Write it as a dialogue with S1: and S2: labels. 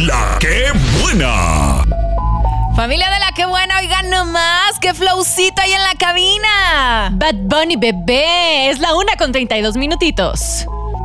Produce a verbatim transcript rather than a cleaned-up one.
S1: La ¡Qué Buena!
S2: Familia de La ¡Qué Buena! Oigan nomás, qué flowcito hay en la cabina.
S3: Bad Bunny, bebé, es la una con treinta y dos minutitos.